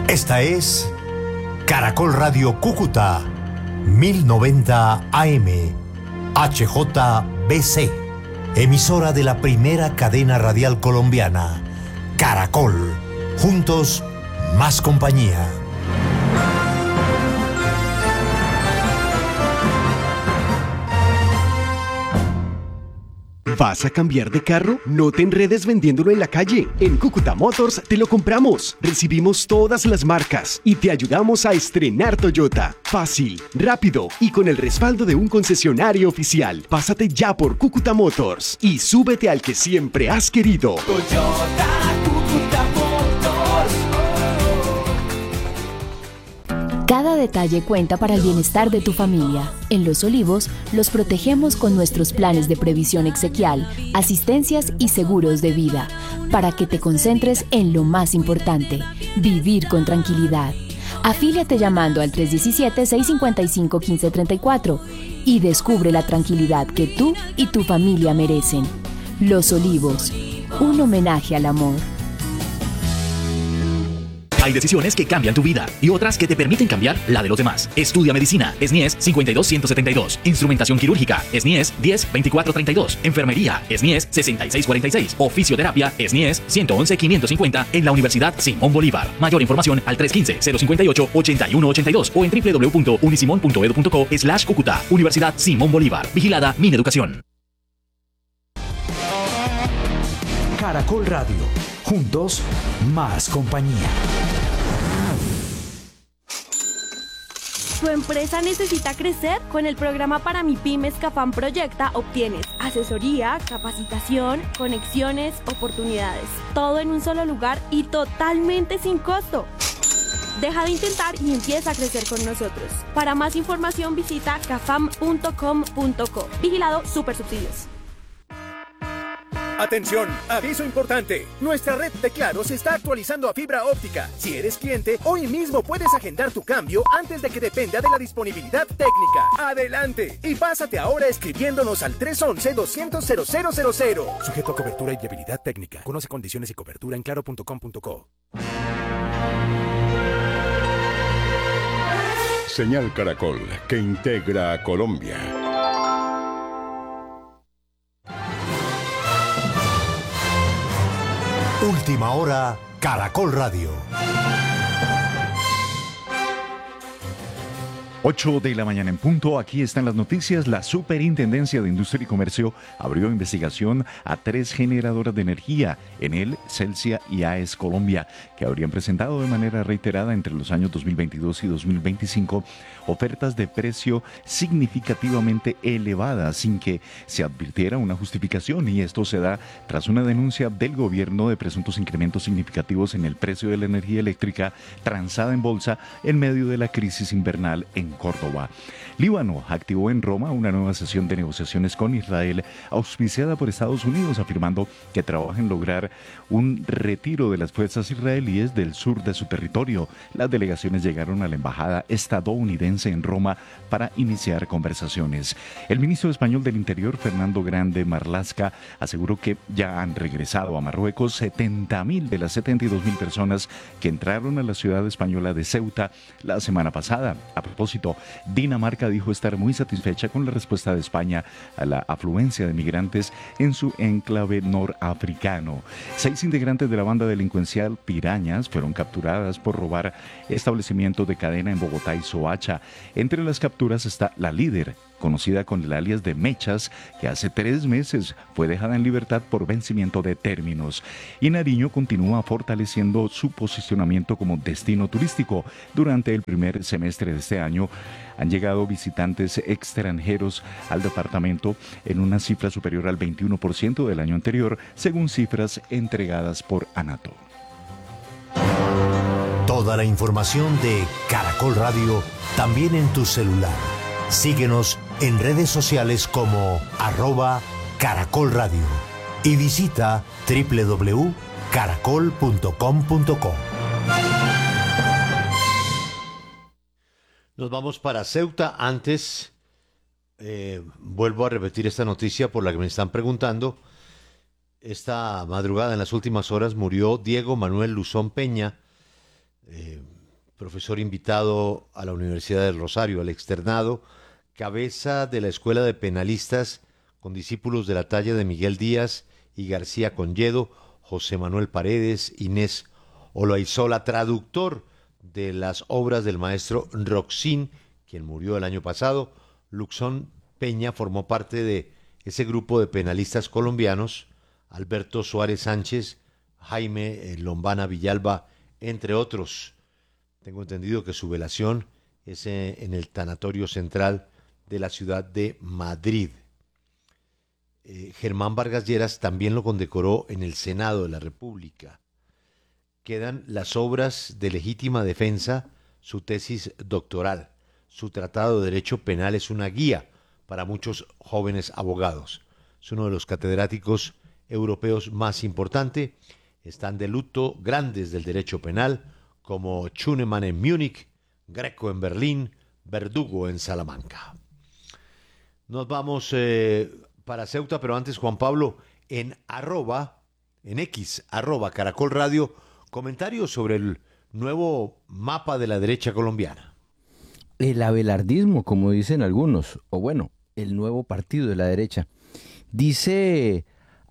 Esta es Caracol Radio Cúcuta, 1090 AM, HJBC, emisora de la primera cadena radial colombiana, Caracol. Juntos, más compañía. ¿Vas a cambiar de carro? No te enredes vendiéndolo en la calle. En Cúcuta Motors te lo compramos. Recibimos todas las marcas y te ayudamos a estrenar Toyota. Fácil, rápido y con el respaldo de un concesionario oficial. Pásate ya por Cúcuta Motors y súbete al que siempre has querido. Toyota, Cúcuta Motors. Cada detalle cuenta para el bienestar de tu familia. En Los Olivos, los protegemos con nuestros planes de previsión exequial, asistencias y seguros de vida, para que te concentres en lo más importante, vivir con tranquilidad. Afíliate llamando al 317-655-1534 y descubre la tranquilidad que tú y tu familia merecen. Los Olivos, un homenaje al amor. Hay decisiones que cambian tu vida y otras que te permiten cambiar la de los demás. Estudia medicina, SNIES 52172. Instrumentación quirúrgica, SNIES 102432. Enfermería, SNIES 6646. O fisioterapia, SNIES 111550 en la Universidad Simón Bolívar. Mayor información al 315-058-8182 o en www.unisimon.edu.co/Cúcuta. Universidad Simón Bolívar. Vigilada Mineducación. Caracol Radio. Juntos, más compañía. ¿Tu empresa necesita crecer? Con el programa para MIPYMES CAFAM Proyecta obtienes asesoría, capacitación, conexiones, oportunidades. Todo en un solo lugar y totalmente sin costo. Deja de intentar y empieza a crecer con nosotros. Para más información visita cafam.com.co. Vigilado Supersubsidios. Atención, aviso importante. Nuestra red de Claro se está actualizando a fibra óptica. Si eres cliente, hoy mismo puedes agendar tu cambio antes de que dependa de la disponibilidad técnica. Adelante y pásate ahora escribiéndonos al 311-200-0000. Sujeto a cobertura y viabilidad técnica. Conoce condiciones y cobertura en claro.com.co. Señal Caracol, que integra a Colombia. Última hora, Caracol Radio. 8 de la mañana en punto, aquí están las noticias. La Superintendencia de Industria y Comercio abrió investigación a 3 generadoras de energía, Enel, Celsia y AES Colombia, que habrían presentado de manera reiterada entre los años 2022 y 2025 ofertas de precio significativamente elevadas sin que se advirtiera una justificación, y esto se da tras una denuncia del gobierno de presuntos incrementos significativos en el precio de la energía eléctrica transada en bolsa en medio de la crisis invernal en Córdoba. Líbano activó en Roma una nueva sesión de negociaciones con Israel, auspiciada por Estados Unidos, afirmando que trabaja en lograr un retiro de las fuerzas israelíes del sur de su territorio. Las delegaciones llegaron a la embajada estadounidense en Roma para iniciar conversaciones. El ministro español del Interior, Fernando Grande Marlaska, aseguró que ya han regresado a Marruecos 70.000 de las 72.000 personas que entraron a la ciudad española de Ceuta la semana pasada. A propósito, Dinamarca dijo estar muy satisfecha con la respuesta de España a la afluencia de migrantes en su enclave norafricano. 6 integrantes de la banda delincuencial Pirañas fueron capturadas por robar establecimientos de cadena en Bogotá y Soacha. Entre las capturas está la líder, conocida con el alias de Mechas, que hace 3 meses fue dejada en libertad por vencimiento de términos. Y Nariño continúa fortaleciendo su posicionamiento como destino turístico. Durante el primer semestre de este año han llegado visitantes extranjeros al departamento en una cifra superior al 21% del año anterior, según cifras entregadas por Anato. Toda la información de Caracol Radio también en tu celular. Síguenos en redes sociales como @Caracol Radio y visita www.caracol.com.co. Nos vamos para Ceuta. Antes, vuelvo a repetir esta noticia por la que me están preguntando. Esta madrugada, en las últimas horas, murió Diego Manuel Luzón Peña, profesor invitado a la Universidad del Rosario, al externado, cabeza de la Escuela de Penalistas, con discípulos de la talla de Miguel Díaz y García Conyedo, José Manuel Paredes, Inés Oloaizola, traductor de las obras del maestro Roxin, quien murió el año pasado. Luxón Peña formó parte de ese grupo de penalistas colombianos, Alberto Suárez Sánchez, Jaime Lombana Villalba, entre otros. Tengo entendido que su velación es en el Tanatorio Central de la ciudad de Madrid. Germán Vargas Lleras también lo condecoró en el Senado de la República. Quedan las obras de legítima defensa, su tesis doctoral. Su tratado de Derecho Penal es una guía para muchos jóvenes abogados. Es uno de los catedráticos europeos más importante. Están de luto grandes del derecho penal como Schunemann en Múnich, Greco en Berlín, Verdugo en Salamanca. Nos vamos para Ceuta, pero antes, Juan Pablo, en X, Caracol Radio, comentarios sobre el nuevo mapa de la derecha colombiana. El abelardismo, como dicen algunos, o bueno, el nuevo partido de la derecha. Dice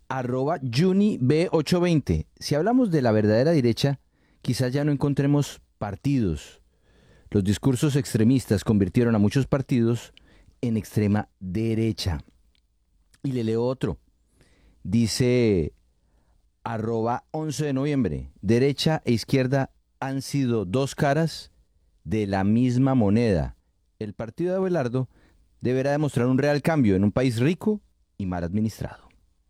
@JuniB820, si hablamos de la verdadera derecha, quizás ya no encontremos partidos. Los discursos extremistas convirtieron a muchos partidos en extrema derecha. Y le leo otro. Dice @11 de noviembre, derecha e izquierda han sido dos caras de la misma moneda. El partido de Abelardo deberá demostrar un real cambio en un país rico y mal administrado.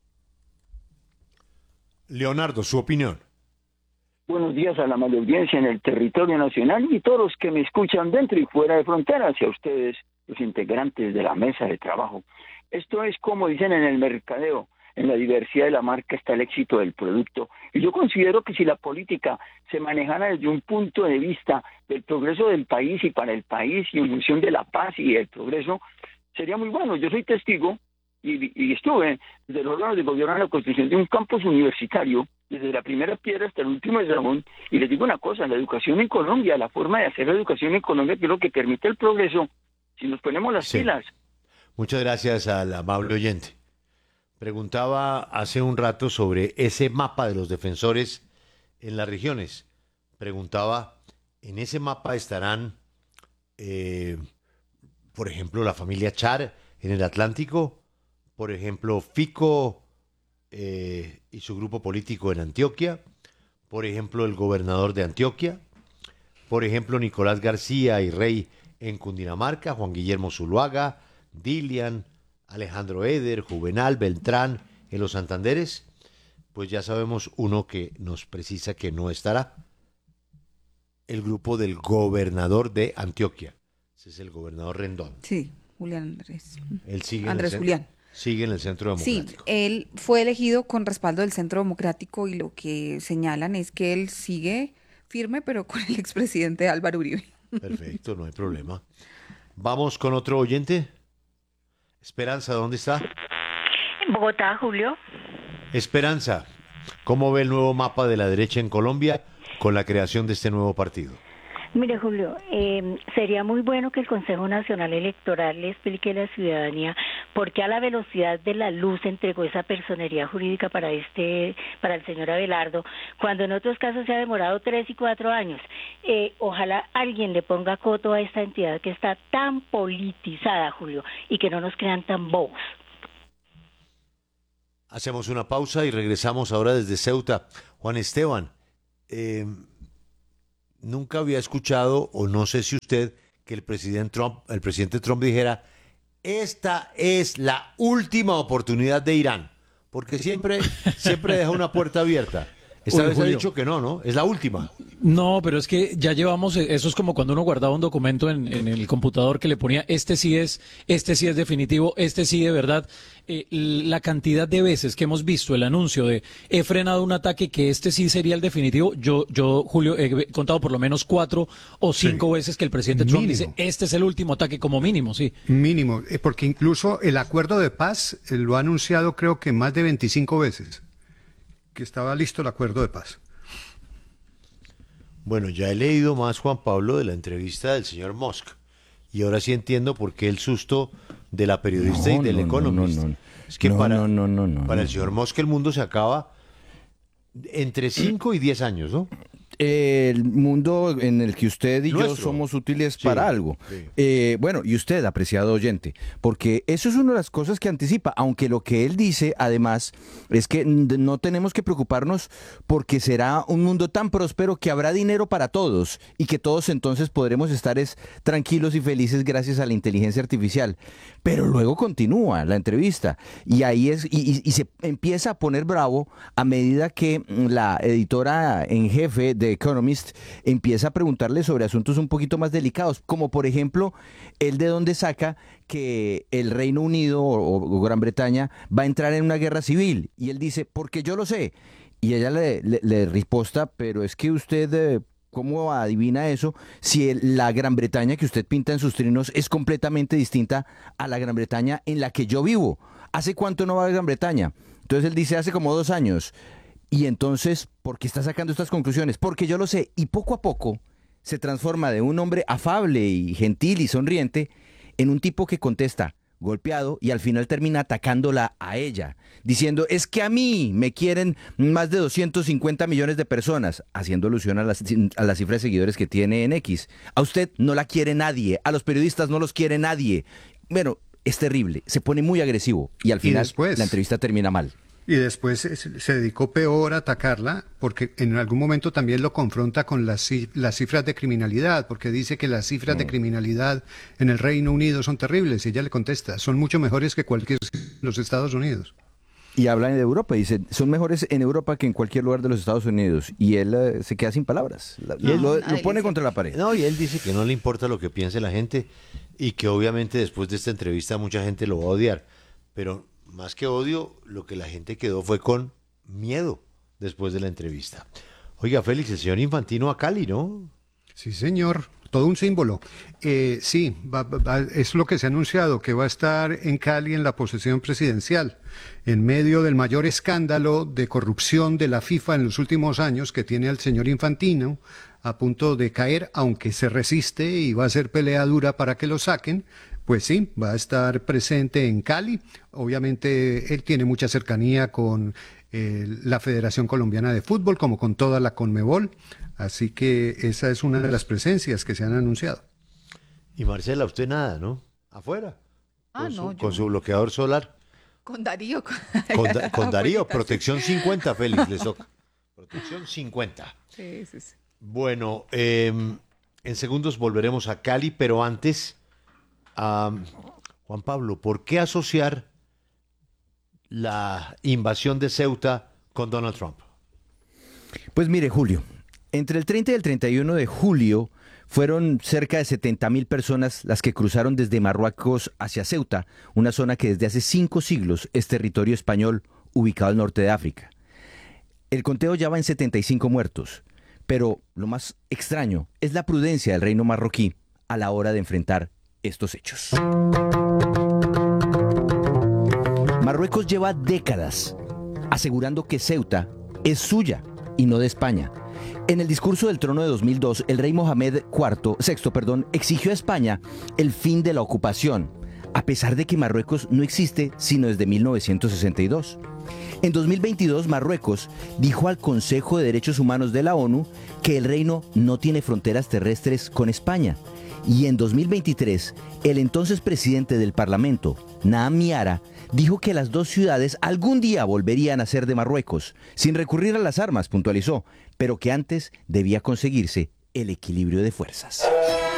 Leonardo, su opinión. Buenos días a la amable audiencia en el territorio nacional y todos los que me escuchan dentro y fuera de fronteras, y a ustedes, los integrantes de la mesa de trabajo. Esto es como dicen en el mercadeo, en la diversidad de la marca está el éxito del producto. Y yo considero que si la política se manejara desde un punto de vista del progreso del país y para el país y en función de la paz y el progreso, sería muy bueno. Yo soy testigo y estuve desde los órganos de gobierno en la construcción de un campus universitario, desde la primera piedra hasta el último eslabón, y les digo una cosa, la educación en Colombia, la forma de hacer la educación en Colombia, que es lo que permite el progreso, si nos ponemos las pilas. Muchas gracias al amable oyente. Preguntaba hace un rato sobre ese mapa de los defensores en las regiones. Preguntaba, ¿en ese mapa estarán, por ejemplo, la familia Char en el Atlántico? Por ejemplo, Fico y su grupo político en Antioquia. Por ejemplo, el gobernador de Antioquia. Por ejemplo, Nicolás García y Rey en Cundinamarca, Juan Guillermo Zuluaga, Dilian, Alejandro Eder, Juvenal, Beltrán en los Santanderes. Pues ya sabemos uno que nos precisa que no estará. El grupo del gobernador de Antioquia. Ese es el gobernador Rendón. Sí, Julián Andrés. Él sigue Andrés Julián. Sigue en el Centro Democrático. Sí, él fue elegido con respaldo del Centro Democrático y lo que señalan es que él sigue firme, pero con el expresidente Álvaro Uribe. Perfecto, no hay problema. Vamos con otro oyente. Esperanza, ¿dónde está? En Bogotá, Julio. Esperanza, ¿cómo ve el nuevo mapa de la derecha en Colombia con la creación de este nuevo partido? Mire, Julio, sería muy bueno que el Consejo Nacional Electoral le explique a la ciudadanía por qué a la velocidad de la luz entregó esa personería jurídica para el señor Abelardo, cuando en otros casos se ha demorado 3 y 4 años. Ojalá alguien le ponga coto a esta entidad que está tan politizada, Julio, y que no nos crean tan bobos. Hacemos una pausa y regresamos ahora desde Ceuta. Juan Esteban, nunca había escuchado, o no sé si usted, que el presidente Trump dijera, esta es la última oportunidad de Irán, porque siempre deja una puerta abierta. Esta vez ha dicho que no, es la última. No, pero es que ya llevamos, eso es como cuando uno guardaba un documento en el computador que le ponía, este sí es definitivo, este sí de verdad. La cantidad de veces que hemos visto el anuncio de he frenado un ataque que este sí sería el definitivo, yo Julio, he contado por lo menos 4 o 5 veces que el presidente Trump dice, este es el último ataque como mínimo, sí. Mínimo, porque incluso el acuerdo de paz lo ha anunciado creo que más de 25 veces, que estaba listo el acuerdo de paz. Bueno, ya he leído más, Juan Pablo, de la entrevista del señor Musk. Y ahora sí entiendo por qué el susto de la periodista y del Economist. Es que para el señor Musk el mundo se acaba entre 5 y 10 años, ¿no? El mundo en el que usted y yo somos útiles para algo. Bueno, y usted, apreciado oyente, porque eso es una de las cosas que anticipa, aunque lo que él dice, además, es que no tenemos que preocuparnos porque será un mundo tan próspero que habrá dinero para todos y que todos entonces podremos estar tranquilos y felices gracias a la inteligencia artificial. Pero luego continúa la entrevista y ahí y se empieza a poner bravo a medida que la editora en jefe de Economist empieza a preguntarle sobre asuntos un poquito más delicados, como por ejemplo, él de dónde saca que el Reino Unido o Gran Bretaña va a entrar en una guerra civil. Y él dice, porque yo lo sé. Y ella le resposta, pero es que usted... ¿Cómo adivina eso si la Gran Bretaña que usted pinta en sus trinos es completamente distinta a la Gran Bretaña en la que yo vivo? ¿Hace cuánto no va a Gran Bretaña? Entonces él dice, hace como 2 años. Y entonces, ¿por qué está sacando estas conclusiones? Porque yo lo sé. Y poco a poco se transforma de un hombre afable y gentil y sonriente en un tipo que contesta golpeado y al final termina atacándola a ella, diciendo, es que a mí me quieren más de 250 millones de personas, haciendo alusión a la cifra de seguidores que tiene en X. A usted no la quiere nadie, a los periodistas no los quiere nadie. Bueno, es terrible, se pone muy agresivo y al final la entrevista termina mal. Y después se dedicó peor a atacarla, porque en algún momento también lo confronta con las cifras de criminalidad, porque dice que las cifras de criminalidad en el Reino Unido son terribles, y ella le contesta, son mucho mejores que cualquier los Estados Unidos. Y habla de Europa, y dice, son mejores en Europa que en cualquier lugar de los Estados Unidos, y él se queda sin palabras, lo pone contra la pared. No, y él dice que no le importa lo que piense la gente, y que obviamente después de esta entrevista mucha gente lo va a odiar, pero... Más que odio, lo que la gente quedó fue con miedo después de la entrevista. Oiga, Félix, el señor Infantino a Cali, ¿no? Sí, señor. Todo un símbolo. Sí, es lo que se ha anunciado, que va a estar en Cali en la posesión presidencial, en medio del mayor escándalo de corrupción de la FIFA en los últimos años que tiene al señor Infantino, a punto de caer, aunque se resiste y va a ser pelea dura para que lo saquen. Pues sí, va a estar presente en Cali. Obviamente él tiene mucha cercanía con la Federación Colombiana de Fútbol, como con toda la Conmebol. Así que esa es una de las presencias que se han anunciado. Y Marcela, usted nada, ¿no? Afuera. Con su bloqueador solar. Con Darío. Con Darío, protección 50, Félix, les toca. Protección 50. Sí. Bueno, en segundos volveremos a Cali, pero antes... Juan Pablo, ¿por qué asociar la invasión de Ceuta con Donald Trump? Pues mire, Julio, entre el 30 y el 31 de julio fueron cerca de 70.000 personas las que cruzaron desde Marruecos hacia Ceuta, una zona que desde hace 5 siglos es territorio español ubicado al norte de África. El conteo ya va en 75 muertos, pero lo más extraño es la prudencia del reino marroquí a la hora de enfrentar estos hechos. Marruecos lleva décadas asegurando que Ceuta es suya y no de España. En el discurso del trono de 2002, el rey Mohamed VI exigió a España el fin de la ocupación, a pesar de que Marruecos no existe sino desde 1962. En 2022, Marruecos dijo al Consejo de Derechos Humanos de la ONU que el reino no tiene fronteras terrestres con España. Y en 2023, el entonces presidente del Parlamento, Naam Miara, dijo que las dos ciudades algún día volverían a ser de Marruecos, sin recurrir a las armas, puntualizó, pero que antes debía conseguirse el equilibrio de fuerzas.